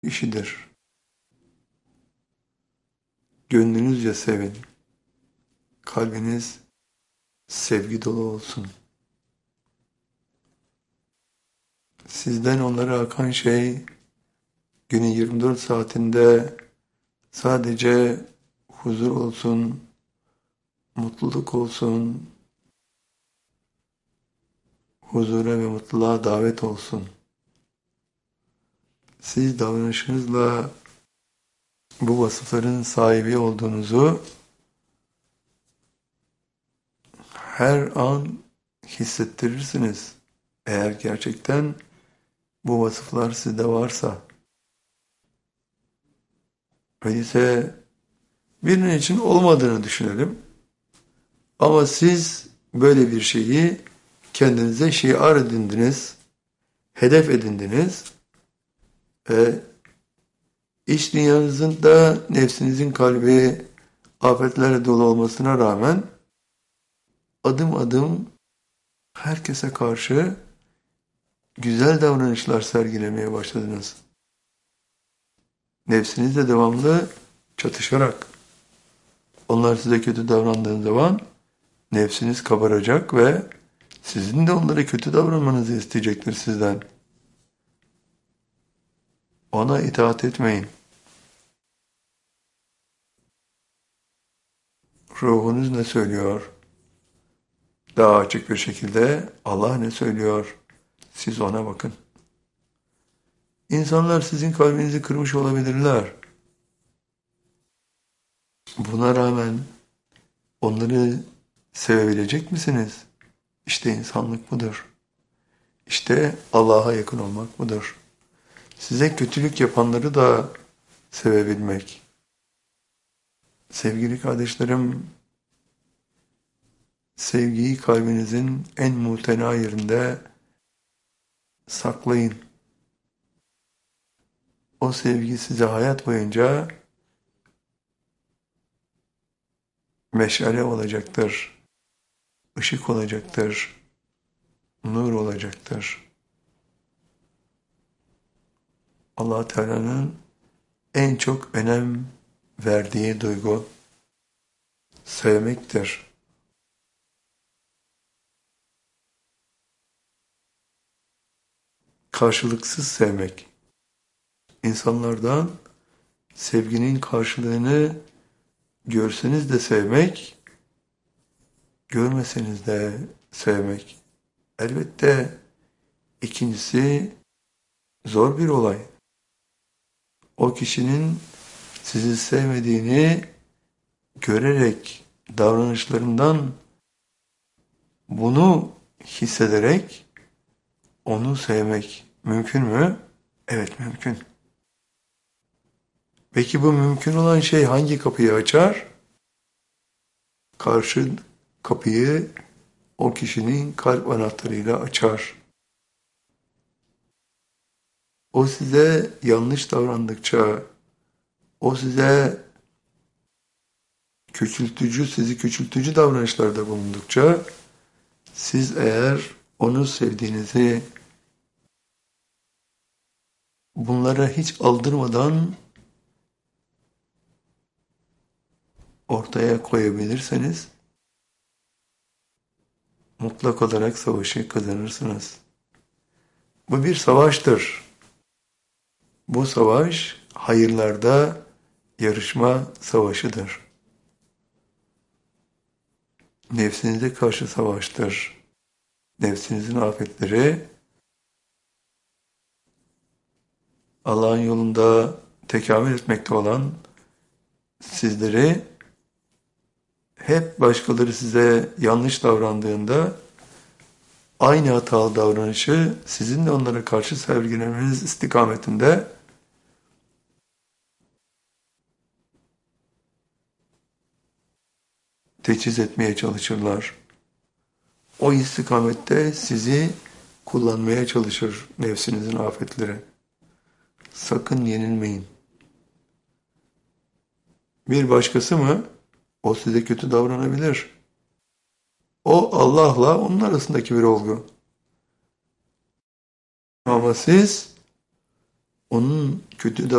işidir. Gönlünüzce sevin. Kalbiniz sevgi dolu olsun. Sizden onlara akan şey günün 24 saatinde sadece huzur olsun, mutluluk olsun, huzura ve mutluluğa davet olsun. Siz davranışınızla bu vasıfların sahibi olduğunuzu her an hissettirirsiniz. Eğer gerçekten bu vasıflar sizde varsa. Öyleyse birinin için olmadığını düşünelim. Ama siz böyle bir şeyi kendinize şiar edindiniz, hedef edindiniz ve iç dünyanızın da nefsinizin kalbi afetlerle dolu olmasına rağmen adım adım herkese karşı güzel davranışlar sergilemeye başladınız. Nefsinizle devamlı çatışarak. Onlar size kötü davrandığın zaman nefsiniz kabaracak ve sizin de onlara kötü davranmanızı isteyecektir sizden. Ona itaat etmeyin. Ruhunuz ne söylüyor? Daha açık bir şekilde Allah ne söylüyor? Siz ona bakın. İnsanlar sizin kalbinizi kırmış olabilirler. Buna rağmen onları sevebilecek misiniz? İşte insanlık budur. İşte Allah'a yakın olmak budur. Size kötülük yapanları da sevebilmek. Sevgili kardeşlerim, sevgiyi kalbinizin en muhtena yerinde saklayın. O sevgi size hayat boyunca meşale olacaktır, ışık olacaktır, nur olacaktır. Allah Teala'nın en çok önem verdiği duygu sevmektir. Karşılıksız sevmek. İnsanlardan sevginin karşılığını görseniz de sevmek, görmeseniz de sevmek. Elbette ikincisi zor bir olay. O kişinin sizi sevmediğini görerek, davranışlarından bunu hissederek onu sevmek mümkün mü? Evet, mümkün. Peki bu mümkün olan şey hangi kapıyı açar? Karşı kapıyı o kişinin kalp anahtarıyla açar. O size yanlış davrandıkça, o sizi küçültücü davranışlarda bulundukça, siz eğer onu sevdiğinizi bunlara hiç aldırmadan ortaya koyabilirseniz, mutlak olarak savaşı kazanırsınız. Bu bir savaştır. Bu savaş hayırlarda yarışma savaşıdır. Nefsinize karşı savaştır. Nefsinizin afetleri Allah'ın yolunda tekamül etmekte olan sizleri hep başkaları size yanlış davrandığında aynı hatalı davranışı sizin de onlara karşı sergilemeniz istikametinde teçhiz etmeye çalışırlar. O istikamette sizi kullanmaya çalışır nefsinizin afetleri. Sakın yenilmeyin. Bir başkası mı? O size kötü davranabilir. O Allah'la onun arasındaki bir olgu. Ama siz onun kötü